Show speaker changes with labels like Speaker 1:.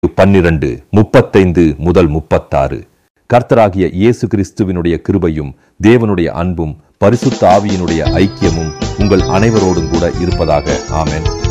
Speaker 1: 12:35-36. கர்த்தராகிய இயேசு கிறிஸ்துவினுடைய கிருபையும் தேவனுடைய அன்பும் பரிசுத்த ஆவியினுடைய ஐக்கியமும் உங்கள் அனைவரோடும் கூட இருப்பதாக. ஆமென்.